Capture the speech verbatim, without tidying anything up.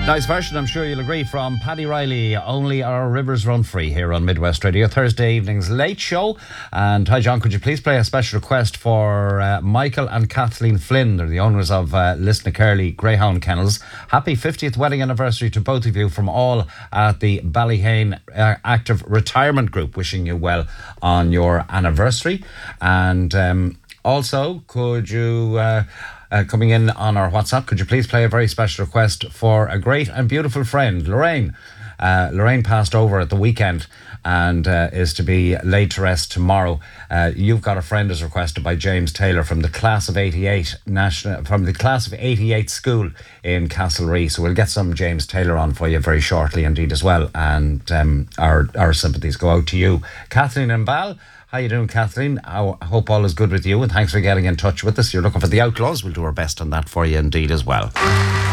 Nice version, I'm sure you'll agree, from Paddy Riley. Only Our Rivers Run Free here on Midwest Radio, Thursday evening's late show. And hi John, could you please play a special request for uh, Michael and Kathleen Flynn? They're the owners of uh, Lisnacarley Greyhound Kennels. Happy fiftieth wedding anniversary to both of you from all at the Ballyhane uh, Active Retirement Group. Wishing you well on your anniversary. And um, also, could you... Uh, Uh, coming in on our WhatsApp, could you please play a very special request for a great and beautiful friend, Lorraine? Uh, Lorraine passed over at the weekend and uh, is to be laid to rest tomorrow. Uh, you've got a friend as requested by James Taylor from the class of eighty-eight national, from the class of eighty-eight school in Castlereagh. So we'll get some James Taylor on for you very shortly indeed as well. And um, our our sympathies go out to you, Kathleen and Bal. How you doing, Kathleen? I hope all is good with you, and thanks for getting in touch with us. You're looking for the Outlaws. We'll do our best on that for you indeed as well.